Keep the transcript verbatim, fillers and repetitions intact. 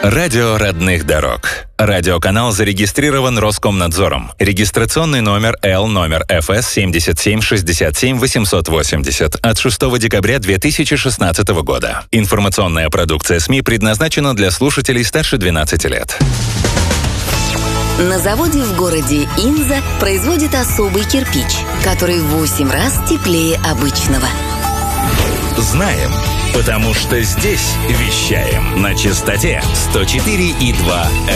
Радио родных дорог. Радиоканал зарегистрирован Роскомнадзором. Регистрационный номер Л номер эф эс семь семь шесть семь восемь восемь ноль от шестого декабря две тысячи шестнадцатого года. Информационная продукция СМИ предназначена для слушателей старше двенадцати лет. На заводе в городе Инза производят особый кирпич, который в восемь раз теплее обычного. Знаем, потому что здесь вещаем на частоте сто четыре и два.